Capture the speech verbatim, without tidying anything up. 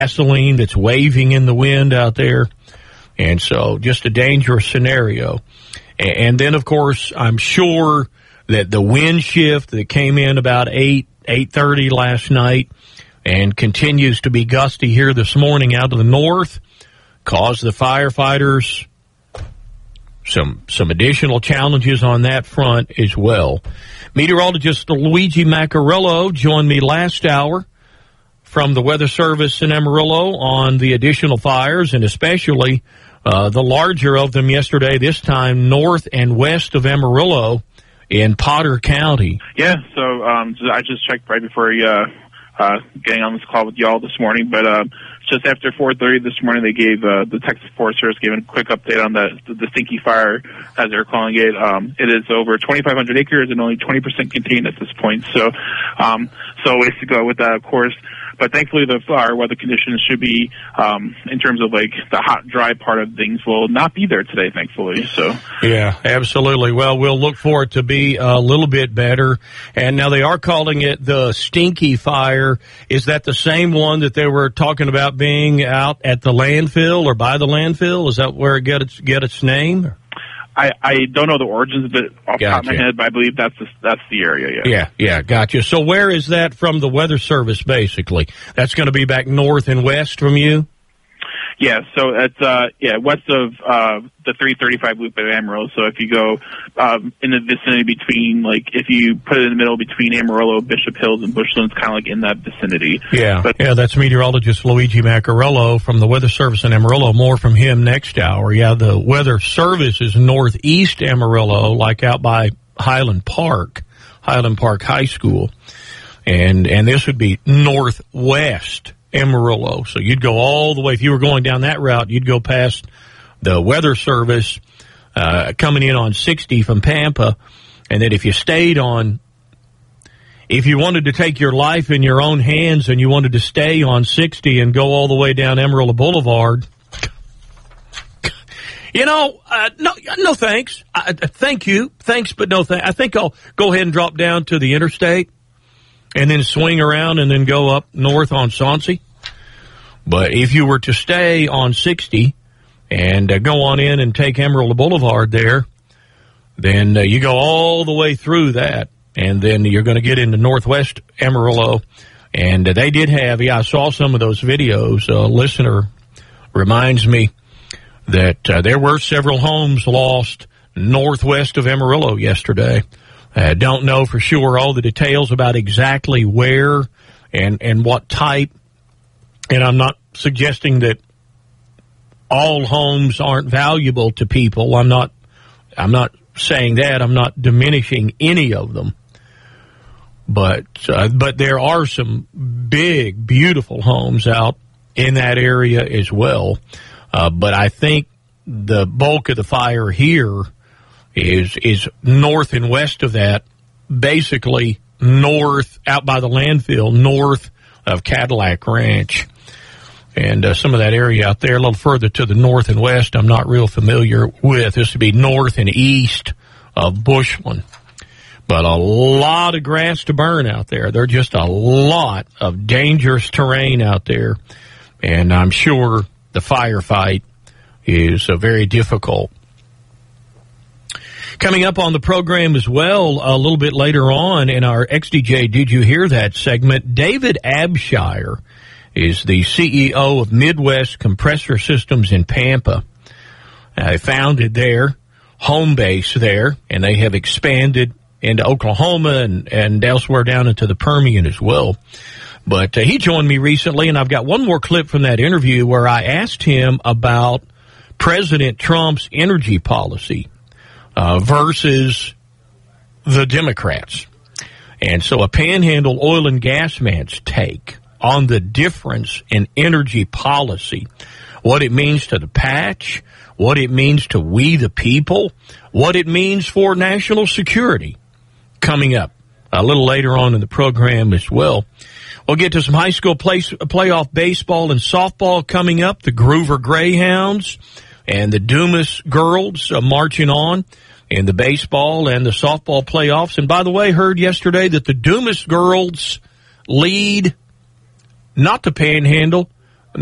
gasoline that's waving in the wind out there. And so just a dangerous scenario. And then, of course, I'm sure that the wind shift that came in about eight, eight thirty last night and continues to be gusty here this morning out of the north caused the firefighters some some additional challenges on that front as well. Meteorologist Luigi Maccarello joined me last hour from the Weather Service in Amarillo on the additional fires, and especially uh, the larger of them yesterday, this time north and west of Amarillo in Potter County. Yeah, so um, I just checked right before uh, uh, getting on this call with y'all this morning, but uh, just after four thirty this morning, they gave uh, the Texas Forest Service gave a quick update on the, the, the Stinky Fire, as they're calling it. Um, it is over twenty-five hundred acres and only twenty percent contained at this point, so um, so ways to go with that, of course. But thankfully, the fire weather conditions should be, um, in terms of like the hot, dry part of things, will not be there today, thankfully. So yeah, absolutely. Well, we'll look for it to be a little bit better. And now they are calling it the Stinky Fire. Is that the same one that they were talking about being out at the landfill or by the landfill? Is that where it get its get its name? I, I don't know the origins of it off the top of my head, but I believe that's the, that's the area, yeah. Yeah, yeah, gotcha. So where is that from the Weather Service, basically? That's going to be back north and west from you? Yeah, so it's uh, yeah west of uh, the three thirty-five loop at Amarillo. So if you go um, in the vicinity between, like, if you put it in the middle between Amarillo, Bishop Hills, and Bushland, it's kind of like in that vicinity. Yeah, but, yeah, that's meteorologist Luigi Maccarello from the Weather Service in Amarillo. More from him next hour. Yeah, the Weather Service is northeast Amarillo, like out by Highland Park, Highland Park High School. And, and this would be northwest Amarillo. So you'd go all the way, if you were going down that route, you'd go past the Weather Service uh, coming in on sixty from Pampa. And then if you stayed on, if you wanted to take your life in your own hands and you wanted to stay on sixty and go all the way down Amarillo Boulevard, you know, uh, no, no thanks. I, thank you. Thanks, but no thanks. I think I'll go ahead and drop down to the interstate and then swing around and then go up north on Soncy. But if you were to stay on sixty and uh, go on in and take Amarillo Boulevard there, then uh, you go all the way through that, and then you're going to get into northwest Amarillo. And uh, they did have, yeah, I saw some of those videos. A listener reminds me that uh, there were several homes lost northwest of Amarillo yesterday. I uh, don't know for sure all the details about exactly where and, and what type. And I'm not suggesting that all homes aren't valuable to people. I'm not, I'm not saying that. I'm not diminishing any of them. But, uh, but there are some big, beautiful homes out in that area as well. Uh, but I think the bulk of the fire here is is north and west of that, basically north, out by the landfill, north of Cadillac Ranch. And uh, some of that area out there, a little further to the north and west, I'm not real familiar with. This would be north and east of Bushland. But a lot of grass to burn out there. There's just a lot of dangerous terrain out there. And I'm sure the firefight is uh, very difficult. Coming up on the program as well, a little bit later on in our X D J Did You Hear That segment, David Abshire is the C E O of Midwest Compressor Systems in Pampa. I founded their home base there, and they have expanded into Oklahoma and, and elsewhere down into the Permian as well. But uh, he joined me recently, and I've got one more clip from that interview where I asked him about President Trump's energy policy uh, versus the Democrats. And so a Panhandle oil and gas man's take on the difference in energy policy, what it means to the patch, what it means to we the people, what it means for national security, coming up a little later on in the program as well. We'll get to some high school play, playoff baseball and softball coming up. The Groover Greyhounds and the Dumas girls uh, marching on in the baseball and the softball playoffs. And by the way, heard yesterday that the Dumas girls lead not the Panhandle,